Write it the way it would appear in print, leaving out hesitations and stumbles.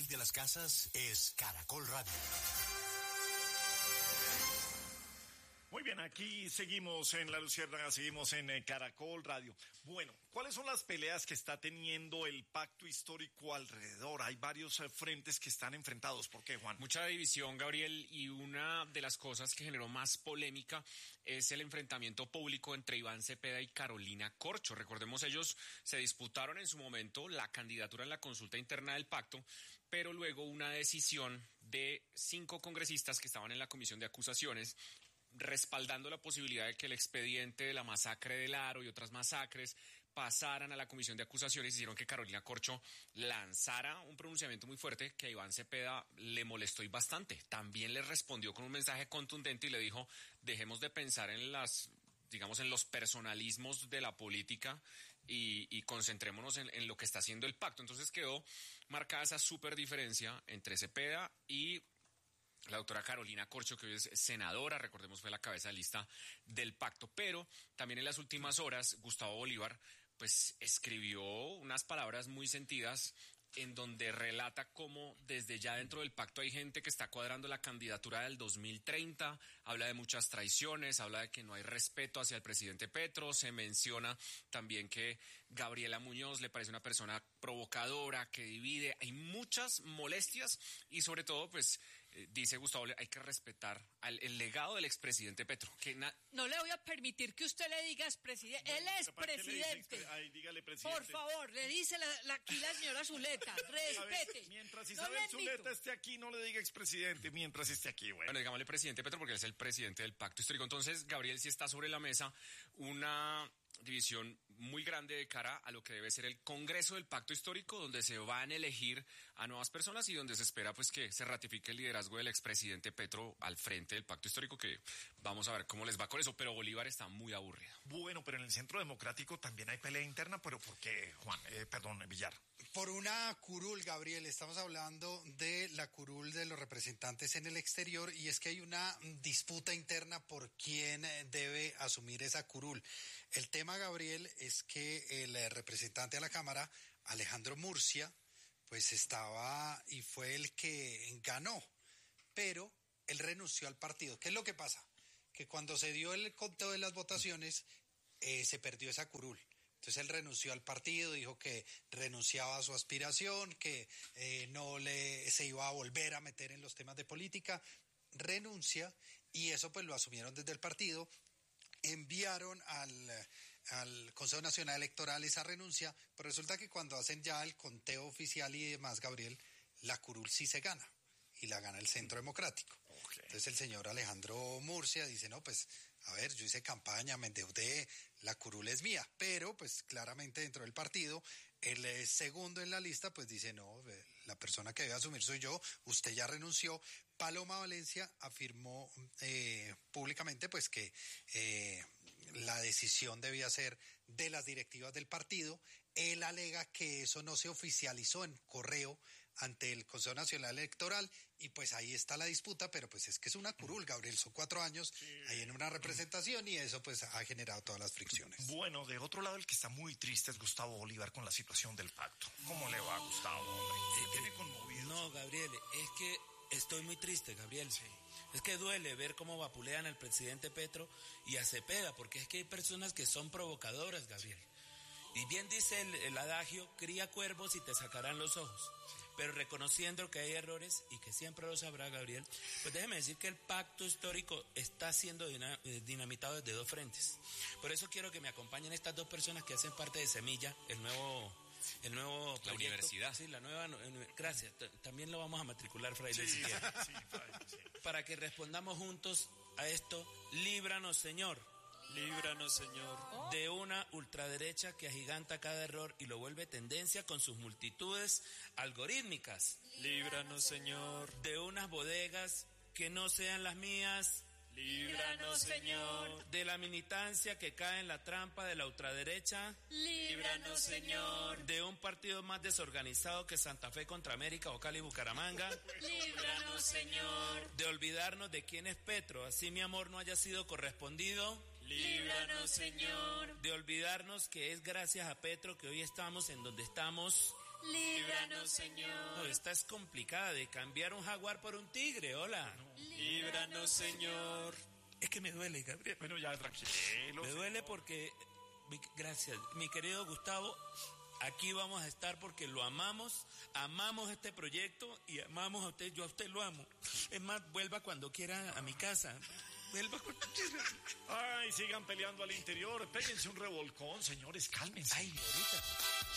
de las casas es Caracol Radio. Muy bien, aquí seguimos en La Luciérnaga, seguimos en Caracol Radio. Bueno, ¿cuáles son las peleas que está teniendo el pacto histórico alrededor? Hay varios frentes que están enfrentados. ¿Por qué, Juan? Mucha división, Gabriel, y una de las cosas que generó más polémica es el enfrentamiento público entre Iván Cepeda y Carolina Corcho. Recordemos, ellos se disputaron en su momento la candidatura en la consulta interna del pacto, pero luego una decisión de 5 congresistas que estaban en la comisión de acusaciones respaldando la posibilidad de que el expediente de la masacre del Aro y otras masacres pasaran a la comisión de acusaciones, hicieron que Carolina Corcho lanzara un pronunciamiento muy fuerte que a Iván Cepeda le molestó y bastante. También le respondió con un mensaje contundente y le dijo: dejemos de pensar en en los personalismos de la política y concentrémonos en lo que está haciendo el pacto. Entonces quedó marcada esa súper diferencia entre Cepeda y la doctora Carolina Corcho, que hoy es senadora, recordemos fue la cabeza de lista del pacto, pero también en las últimas horas Gustavo Bolívar pues escribió unas palabras muy sentidas en donde relata cómo desde ya dentro del pacto hay gente que está cuadrando la candidatura del 2030, habla de muchas traiciones, habla de que no hay respeto hacia el presidente Petro, se menciona también que Gabriela Muñoz le parece una persona provocadora, que divide, hay muchas molestias y sobre todo pues dice Gustavo, hay que respetar el legado del expresidente Petro. No le voy a permitir que usted le diga expresidente, él es presidente. Ay, dígale presidente. Por favor, le dice aquí la señora Zuleta, respete. Mientras Isabel Zuleta esté aquí, no le diga expresidente, mientras esté aquí, bueno, digámosle presidente Petro porque él es el presidente del pacto histórico. Entonces, Gabriel, sí está sobre la mesa una división muy grande de cara a lo que debe ser el Congreso del Pacto Histórico, donde se van a elegir a nuevas personas y donde se espera pues que se ratifique el liderazgo del expresidente Petro al frente del Pacto Histórico, que vamos a ver cómo les va con eso, pero Bolívar está muy aburrido. Bueno, pero en el Centro Democrático también hay pelea interna, pero ¿por qué, Juan? Villar. Por una curul, Gabriel, estamos hablando de la curul de los representantes en el exterior y es que hay una disputa interna por quién debe asumir esa curul. El tema, Gabriel, es que el representante a la Cámara, Alejandro Murcia, pues estaba y fue el que ganó, pero él renunció al partido. ¿Qué es lo que pasa? Que cuando se dio el conteo de las votaciones, se perdió esa curul. Entonces él renunció al partido, dijo que renunciaba a su aspiración, que se iba a volver a meter en los temas de política, renuncia y eso pues lo asumieron desde el partido, enviaron al Consejo Nacional Electoral esa renuncia, pero resulta que cuando hacen ya el conteo oficial y demás, Gabriel, la curul sí se gana y la gana el Centro Democrático. Okay. Entonces el señor Alejandro Murcia dice, no, pues a ver, yo hice campaña, me endeudé, la curul es mía, pero pues claramente dentro del partido, el segundo en la lista pues dice, no, la persona que debe asumir soy yo, usted ya renunció. Paloma Valencia afirmó públicamente pues que la decisión debía ser de las directivas del partido. Él alega que eso no se oficializó en correo ante el Consejo Nacional Electoral y pues ahí está la disputa, pero pues es que es una curul, Gabriel, son 4 años ahí en una representación y eso pues ha generado todas las fricciones. Bueno, de otro lado el que está muy triste es Gustavo Bolívar con la situación del pacto. ¿Cómo le va a Gustavo? ¿Tiene conmovido? No, Gabriel, es que estoy muy triste, Gabriel. Sí. Es que duele ver cómo vapulean al presidente Petro y a Cepeda, porque es que hay personas que son provocadoras, Gabriel. Y bien dice el adagio, cría cuervos y te sacarán los ojos. Pero reconociendo que hay errores y que siempre los habrá, Gabriel, pues déjeme decir que el pacto histórico está siendo dinamitado desde 2 frentes. Por eso quiero que me acompañen estas 2 personas que hacen parte de Semilla, el nuevo proyecto. La universidad. Sí, la nueva. Gracias. También lo vamos a matricular, Fraile, si quiere. Sí, sí. Para que respondamos juntos a esto, líbranos, Señor. Líbranos, Señor, de una ultraderecha que agiganta cada error y lo vuelve tendencia con sus multitudes algorítmicas. Líbranos, Señor, de unas bodegas que no sean las mías. Líbranos, Señor, de la militancia que cae en la trampa de la ultraderecha. Líbranos, Señor, de un partido más desorganizado que Santa Fe contra América o Cali Bucaramanga. Líbranos, Señor, de olvidarnos de quién es Petro, así mi amor no haya sido correspondido. Líbranos, Señor, de olvidarnos que es gracias a Petro que hoy estamos en donde estamos. Líbranos, Señor. No, esta es complicada de cambiar un jaguar por un tigre, hola. Líbranos, Señor. Es que me duele, Gabriel. Bueno, ya tranquilo. Me duele porque, gracias, mi querido Gustavo, aquí vamos a estar porque lo amamos este proyecto y amamos a usted, yo a usted lo amo. Es más, vuelva cuando quiera a mi casa. Vuelva cuando quiera. Ay, sigan peleando al interior. Péguense un revolcón, señores, cálmense. Ay, ahorita.